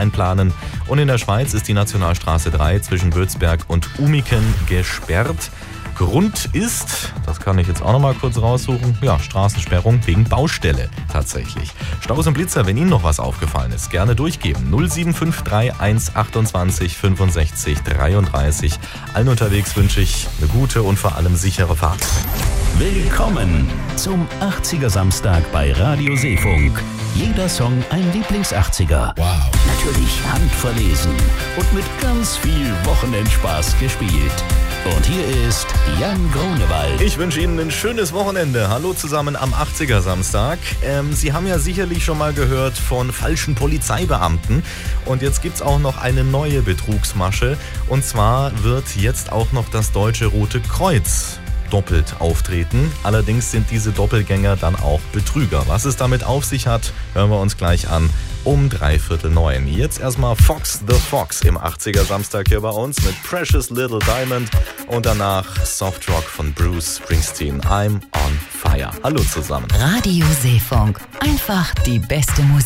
einplanen. Und in der Schweiz ist die Nationalstraße 3 zwischen Bödsberg und Umiken gesperrt. Grund ist, das kann ich jetzt auch noch mal kurz raussuchen, ja, Straßensperrung wegen Baustelle tatsächlich. Staus und Blitzer, wenn Ihnen noch was aufgefallen ist, gerne durchgeben. 0753 128 65 33. Allen unterwegs wünsche ich eine gute und vor allem sichere Fahrt. Willkommen zum 80er Samstag bei Radio Seefunk. Jeder Song ein Lieblings-80er. Wow. Natürlich handverlesen und mit ganz viel Wochenendspaß gespielt. Und hier ist Jan Grunewald. Ich wünsche Ihnen ein schönes Wochenende. Hallo zusammen am 80er Samstag. Sie haben ja sicherlich schon mal gehört von falschen Polizeibeamten. Und jetzt gibt es auch noch eine neue Betrugsmasche. Und zwar wird jetzt auch noch das Deutsche Rote Kreuz doppelt auftreten. Allerdings sind diese Doppelgänger dann auch Betrüger. Was es damit auf sich hat, hören wir uns gleich an um 8:45. Jetzt erstmal Fox the Fox im 80er Samstag hier bei uns mit Precious Little Diamond und danach Softrock von Bruce Springsteen. I'm on Fire. Hallo zusammen. Radio Seefunk. Einfach die beste Musik.